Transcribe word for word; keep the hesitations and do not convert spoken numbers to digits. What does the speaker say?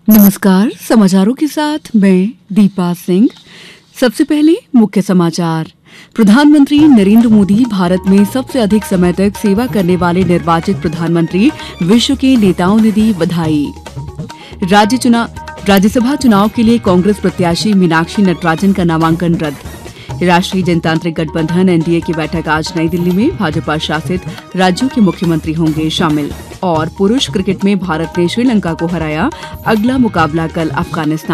नमस्कार। समाचारों के साथ मैं दीपा सिंह। सबसे पहले मुख्य समाचार। प्रधानमंत्री नरेंद्र मोदी भारत में सबसे अधिक समय तक सेवा करने वाले निर्वाचित प्रधानमंत्री, विश्व के नेताओं ने दी बधाई। राज्य चुनाव राज्यसभा चुनाव के लिए कांग्रेस प्रत्याशी मीनाक्षी नटराजन का नामांकन रद्द। राष्ट्रीय जनतांत्रिक गठबंधन एनडीए की बैठक आज नई दिल्ली में, भाजपा शासित राज्यों के मुख्यमंत्री होंगे शामिल। और पुरुष क्रिकेट में भारत ने श्रीलंका को हराया, अगला मुकाबला कल अफगानिस्तान